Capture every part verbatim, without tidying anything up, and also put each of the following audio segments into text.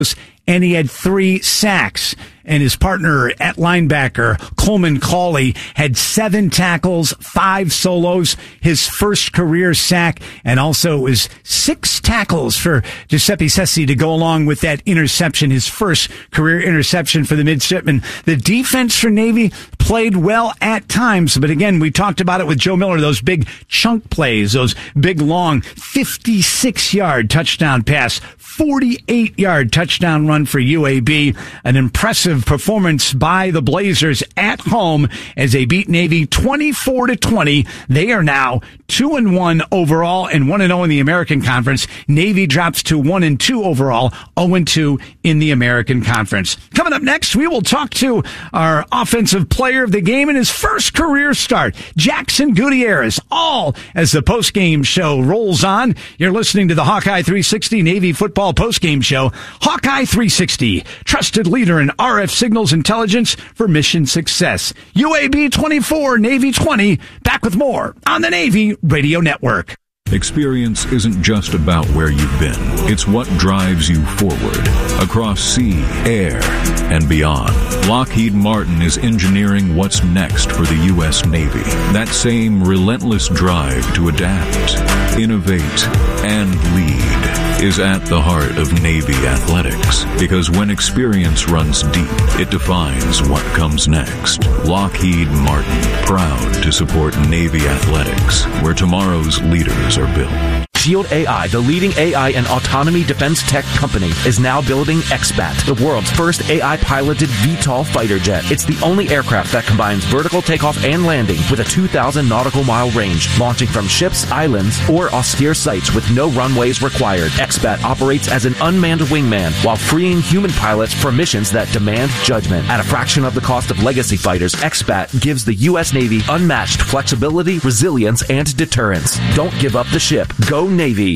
and he had three sacks. And his partner at linebacker, Coleman Cawley, had seven tackles, five solos, his first career sack, and also it was six tackles for Giuseppe Sessi to go along with that interception, his first career interception for the midshipmen. The defense for Navy played well at times, but again, we talked about it with Joe Miller, those big chunk plays, those big long fifty-six yard touchdown pass, forty-eight yard touchdown run for U A B, an impressive performance by the Blazers at home as they beat Navy twenty-four to twenty. They are now two and one overall and one and oh in the American Conference. Navy drops to one and two overall, oh and two in the American Conference. Coming up next, we will talk to our offensive player of the game in his first career start, Jackson Gutierrez, all as the postgame show rolls on. You're listening to the Hawkeye three sixty Navy football postgame show. Hawkeye three sixty, trusted leader in R F signals intelligence for mission success. U A B twenty-four, Navy twenty. Back with more on the Navy Radio Network. Experience isn't just about where you've been. It's what drives you forward. Across sea, air, and beyond. Lockheed Martin is engineering what's next for the U S Navy. That same relentless drive to adapt, innovate, and lead is at the heart of Navy athletics. Because when experience runs deep, it defines what comes next. Lockheed Martin, proud to support Navy athletics, where tomorrow's leaders are built. Shield A I, the leading A I and autonomy defense tech company, is now building X BAT, the world's first A I-piloted V TOL fighter jet. It's the only aircraft that combines vertical takeoff and landing with a two thousand nautical mile range, launching from ships, islands, or austere sites with no runways required. X BAT operates as an unmanned wingman while freeing human pilots for missions that demand judgment. At a fraction of the cost of legacy fighters, X BAT gives the U S Navy unmatched flexibility, resilience, and deterrence. Don't give up the ship. Go Navy.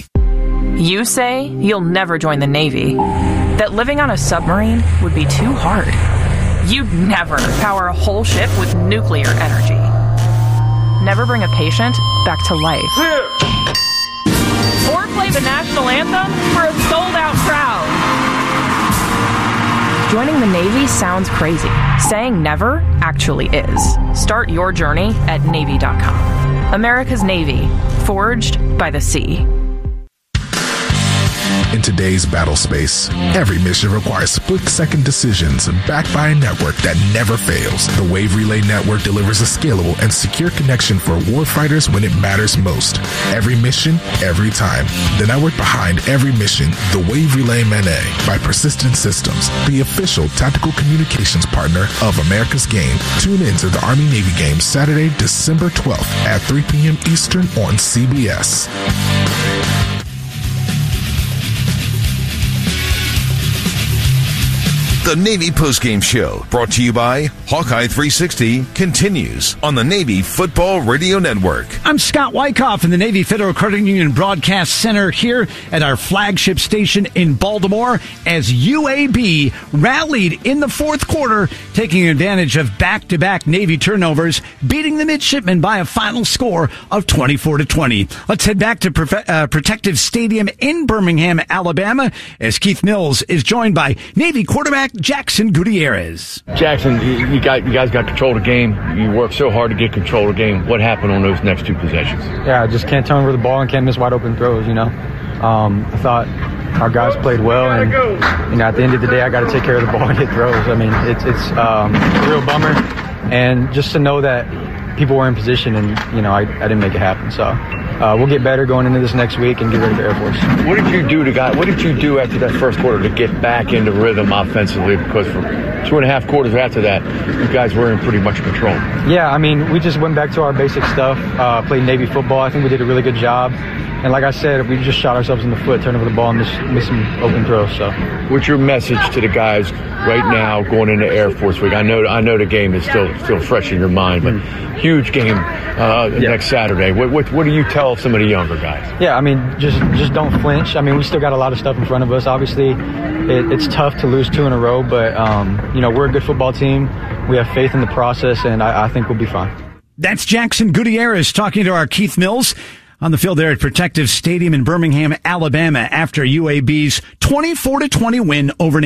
You say you'll never join the Navy, that living on a submarine would be too hard. You'd never power a whole ship with nuclear energy. Never bring a patient back to life. Or play the national anthem for a sold-out crowd. Joining the Navy sounds crazy. Saying never actually is. Start your journey at Navy dot com. America's Navy, forged by the sea. In today's battle space, every mission requires split-second decisions backed by a network that never fails. The Wave Relay Network delivers a scalable and secure connection for warfighters when it matters most. Every mission, every time. The network behind every mission, the Wave Relay Manet by Persistent Systems, the official tactical communications partner of America's Game. Tune in to the Army-Navy game Saturday, December twelfth at three p.m. Eastern on C B S. The Navy Postgame Show, brought to you by Hawkeye three sixty, continues on the Navy Football Radio Network. I'm Scott Wyckoff in the Navy Federal Credit Union Broadcast Center here at our flagship station in Baltimore as U A B rallied in the fourth quarter, taking advantage of back-to-back Navy turnovers, beating the midshipmen by a final score of twenty-four to twenty. Let's head back to Profe- uh, Protective Stadium in Birmingham, Alabama, as Keith Mills is joined by Navy quarterback Jackson Gutierrez. Jackson, you, you, got, you guys got control of the game. You worked so hard to get control of the game. What happened on those next two possessions? Yeah, I just can't turn over the ball and can't miss wide open throws, you know. Um, I thought our guys played well, and you know, at the end of the day, I got to take care of the ball and hit throws. I mean, it's it's um, a real bummer, and just to know that people were in position, and you know, I, I didn't make it happen. So uh, we'll get better going into this next week and get ready for Air Force. What did you do to guys? What did you do after that first quarter to get back into rhythm offensively? Because for two and a half quarters after that, you guys were in pretty much control. Yeah, I mean, we just went back to our basic stuff. Uh, played Navy football. I think we did a really good job. And like I said, we just shot ourselves in the foot, turned over the ball, and missed, missed some open throws. So, what's your message to the guys right now going into Air Force Week? I know, I know the game is still still fresh in your mind, but mm-hmm. huge game uh, yeah. next Saturday. What, what what do you tell some of the younger guys? Yeah, I mean, just just don't flinch. I mean, we still got a lot of stuff in front of us. Obviously, it, it's tough to lose two in a row, but um, you know, we're a good football team. We have faith in the process, and I, I think we'll be fine. That's Jackson Gutierrez talking to our Keith Mills. on the field there at Protective Stadium in Birmingham, Alabama, after U A B's twenty-four to twenty win over